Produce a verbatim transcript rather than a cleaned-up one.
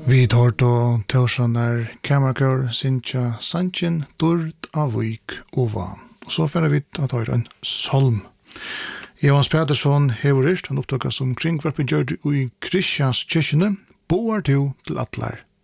Vi tar då Torsanar Kamarkör Sincha Sanchin Durt Avik Ova. Och så färre vi att ta en salm. Evans Pettersson hevorist, han upptakas som kringvarp i Gjörd i Kristians kyrkjene, boar to til atlar